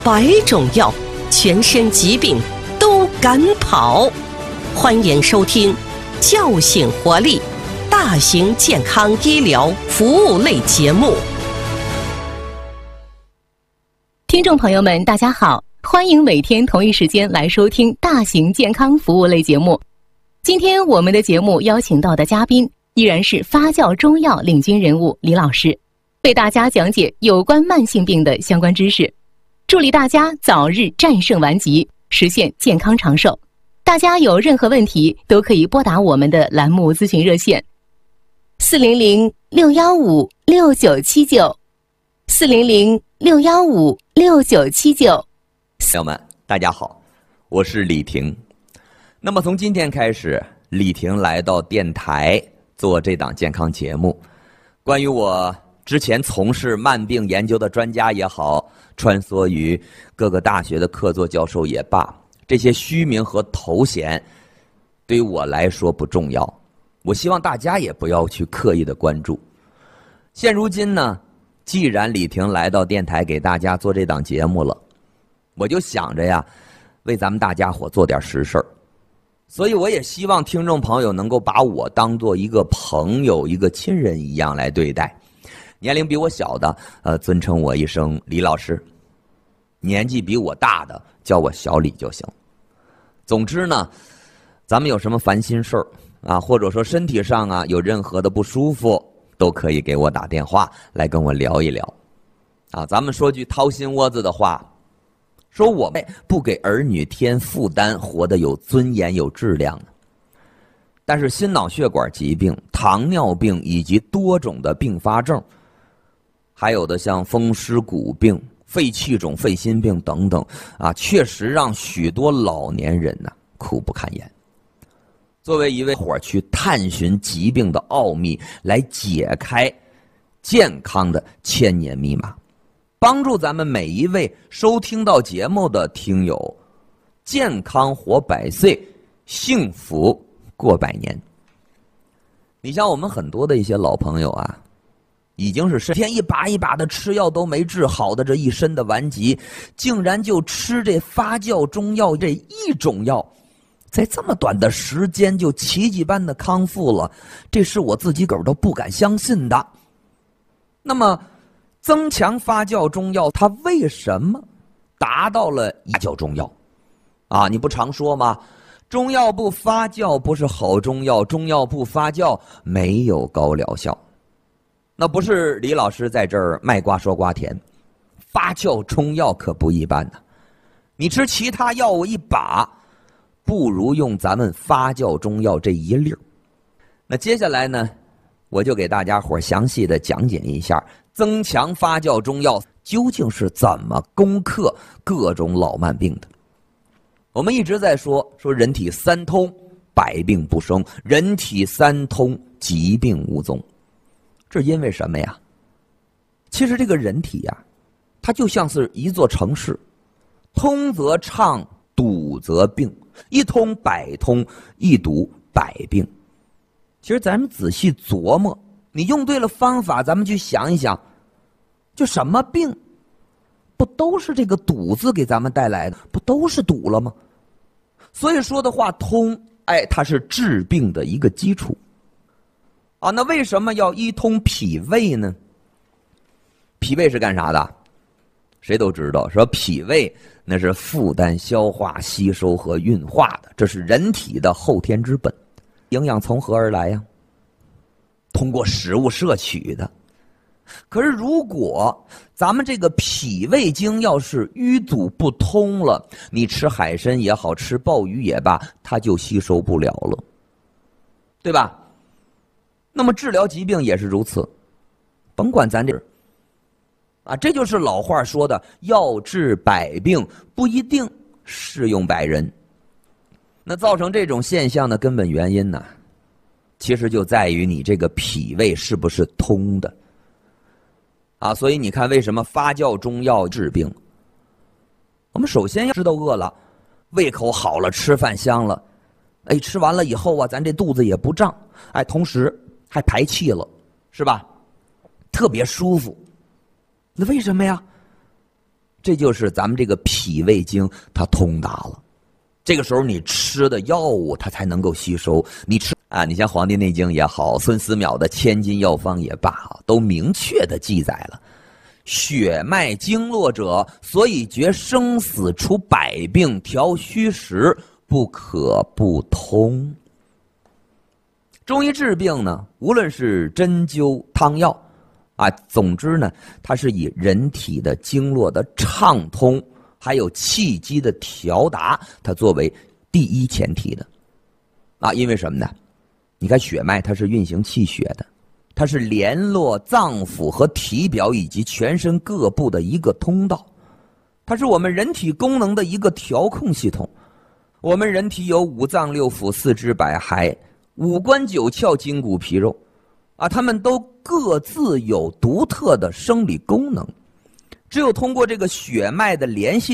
100种药，全身疾病都敢跑。欢迎收听叫醒活力大型健康医疗服务类节目。 听众朋友们大家好，欢迎每天同一时间来收听大型健康服务类节目。今天我们的节目邀请到的嘉宾依然是发酵中药领军人物李老师，为大家讲解有关慢性病的相关知识，助力大家早日战胜顽疾，实现健康长寿。大家有任何问题都可以拨打我们的栏目咨询热线400-615-6979 400-615-6979。 朋友们大家好，我是李婷。那么从今天开始，李婷来到电台做这档健康节目。关于我之前从事慢病研究的专家也好，穿梭于各个大学的客座教授也罢，这些虚名和头衔对于我来说不重要，我希望大家也不要去刻意的关注。现如今呢，既然李婷来到电台给大家做这档节目了，我就想着呀，为咱们大家伙做点实事儿。所以我也希望听众朋友能够把我当做一个朋友、一个亲人一样来对待。年龄比我小的，尊称我一声李老师；年纪比我大的，叫我小李就行。总之呢，咱们有什么烦心事儿啊，或者说身体上啊有任何的不舒服，都可以给我打电话来跟我聊一聊。啊，咱们说句掏心窝子的话，说我们不给儿女添负担，活得有尊严有质量呢。但是心脑血管疾病、糖尿病以及多种的并发症，还有的像风湿骨病、肺气肿、肺心病等等啊，确实让许多老年人呢苦不堪言。作为一位伙去探寻疾病的奥秘，来解开健康的千年密码，帮助咱们每一位收听到节目的听友健康活100岁，幸福过100年。你像我们很多的一些老朋友啊，已经是身天一把一把的吃药都没治好的这一身的顽疾，竟然就吃这发酵中药这一种药，在这么短的时间就奇迹般的康复了，这是我自己个儿都不敢相信的。那么增强发酵中药它为什么达到了发酵中药啊？你不常说吗？中药不发酵不是好中药，中药不发酵没有高疗效。那不是李老师在这儿卖瓜说瓜甜，发酵中药可不一般呢。你吃其他药物一把，不如用咱们发酵中药这一粒儿。那接下来呢，我就给大家伙详细的讲解一下增强发酵中药究竟是怎么攻克各种老慢病的。我们一直在说人体三通，百病不生；人体三通，疾病无踪。这因为什么呀？其实这个人体呀，它就像是一座城市，通则畅，堵则病，一通百通，一堵百病。其实咱们仔细琢磨，你用对了方法，咱们去想一想，就什么病不都是这个堵字给咱们带来的，不都是堵了吗？所以说的话，通，它是治病的一个基础啊。那为什么要一通脾胃呢？脾胃是干啥的？谁都知道，说脾胃那是负担消化、吸收和运化的，这是人体的后天之本。营养从何而来呀？通过食物摄取的。可是如果咱们这个脾胃经要是淤阻不通了，你吃海参也好，吃鲍鱼也罢，它就吸收不了了，对吧？那么治疗疾病也是如此，甭管咱这啊，这就是老话说的要治百病不一定适用百人。那造成这种现象的根本原因呢，其实就在于你这个脾胃是不是通的啊。所以你看为什么发酵中药治病，我们首先要知道饿了，胃口好了，吃饭香了，吃完了以后啊，咱这肚子也不胀，同时还排气了，是吧？特别舒服。那为什么呀？ 这就是咱们这个脾胃经它通达了。这个时候你吃的药物它才能够吸收。你吃啊，你像《黄帝内经》也好，孙思邈的《千金药方》也罢，都明确的记载了：血脉经络者，所以决生死，除百病，调虚实，不可不通。中医治病呢，无论是针灸、汤药啊，总之呢，它是以人体的经络的畅通，还有气机的调达，它作为第一前提的啊。因为什么呢？你看血脉它是运行气血的，它是联络脏腑和体表以及全身各部的一个通道，它是我们人体功能的一个调控系统。我们人体有五脏六腑、四肢百骸、五官九窍、筋骨皮肉啊，它们都各自有独特的生理功能。只有通过这个血脉的联系